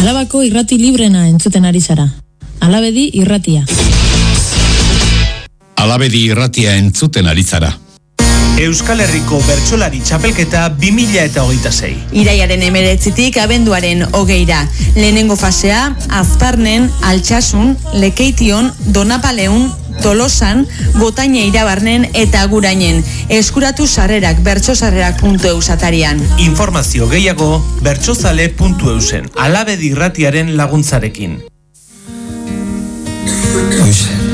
Alabako irrati librena entzuten ari zara. Alabedi irratia. Alabedi irratia entzuten ari zara. Euskal Herriko Bertsolari Txapelketa 2026. Iraiaren 19tik abenduaren 20ra. Lehenengo fasea, Azparnen, Altsasun, Lekeition, Donapaleun, Tolosan, Gotaine Irabarnen eta Agurainen. Eskuratu sarrerak bertsosarrerak.eus atarian. Informazio gehiago bertsozale.eusen. Alabedi irratiaren laguntzarekin.